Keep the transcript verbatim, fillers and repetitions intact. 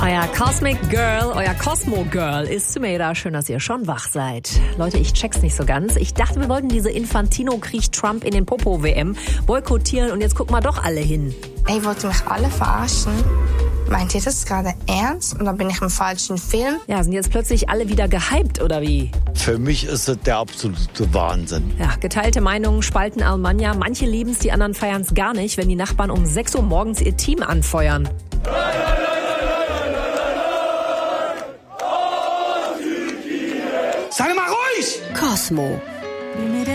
Euer Cosmic Girl, euer Cosmo Girl ist Sümeyra. Schön, dass ihr schon wach seid. Leute, ich check's nicht so ganz. Ich dachte, wir wollten diese Infantino-Krieg-Trump in den Popo-W M boykottieren und jetzt gucken wir doch alle hin. Ey, wollt ihr mich alle verarschen? Meint ihr das gerade ernst? Und dann bin ich im falschen Film? Ja, sind jetzt plötzlich alle wieder gehypt, oder wie? Für mich ist das der absolute Wahnsinn. Ja, geteilte Meinungen spalten Alemannia. Manche lieben's, die anderen feiern's gar nicht, wenn die Nachbarn um sechs Uhr morgens ihr Team anfeuern. Sei mal ruhig! Cosmo.